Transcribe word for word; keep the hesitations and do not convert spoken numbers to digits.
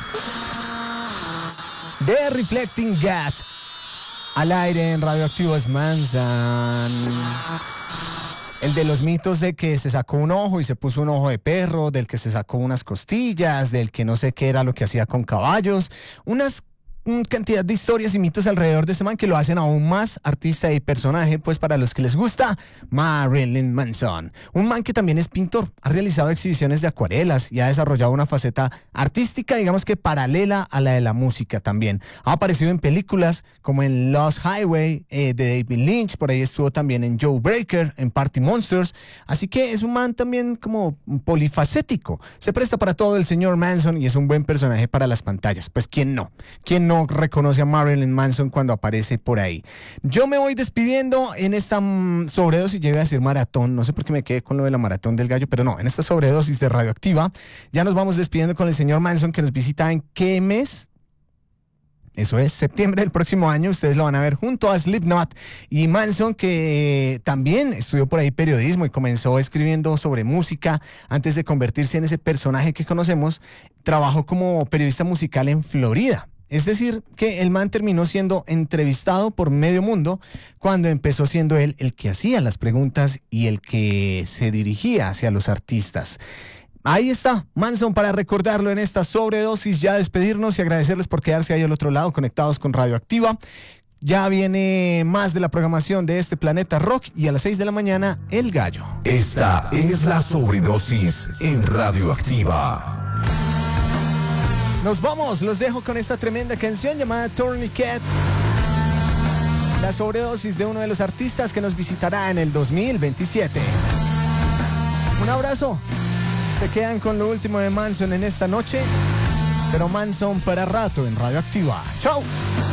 The Reflecting Gat. Al aire en Radioactivo es Manson. El de los mitos de que se sacó un ojo y se puso un ojo de perro, del que se sacó unas costillas, del que no sé qué era lo que hacía con caballos. Unas mm, cantidad de historias y mitos alrededor de este man que lo hacen aún más artista y personaje, pues para los que les gusta, Marilyn Manson. Un man que también es pintor, ha realizado exhibiciones de acuarelas y ha desarrollado una faceta artística, digamos que paralela a la de la música también. Ha aparecido en películas como en Lost Highway eh, de David Lynch, por ahí estuvo también en Joe Breaker, en Party Monsters, así que es un man también como polifacético. Se presta para todo el señor Manson y es un buen personaje para las pantallas. Pues ¿quién no? ¿Quién no reconoce a Marilyn Manson cuando aparece por ahí? Yo me voy despidiendo en esta mm, sobredosis, llegué a decir maratón, no sé por qué me quedé con lo de la maratón del gallo, pero no, en esta sobredosis de Radioactiva, ya nos vamos despidiendo con el señor Manson que nos visita en ¿qué mes? Eso es, septiembre del próximo año, ustedes lo van a ver junto a Slipknot y Manson, que también estudió por ahí periodismo y comenzó escribiendo sobre música antes de convertirse en ese personaje que conocemos. Trabajó como periodista musical en Florida. Es decir, que el man terminó siendo entrevistado por medio mundo cuando empezó siendo él el que hacía las preguntas y el que se dirigía hacia los artistas. Ahí está, Manson, para recordarlo en esta sobredosis, ya despedirnos y agradecerles por quedarse ahí al otro lado, conectados con Radioactiva. Ya viene más de la programación de este Planeta Rock y a las seis de la mañana, El Gallo. Esta es la sobredosis en Radioactiva. Nos vamos, los dejo con esta tremenda canción llamada Tourniquet. La sobredosis de uno de los artistas que nos visitará en el dos mil veintisiete. Un abrazo. Se quedan con lo último de Manson en esta noche, pero Manson para rato en Radioactiva. ¡Chao!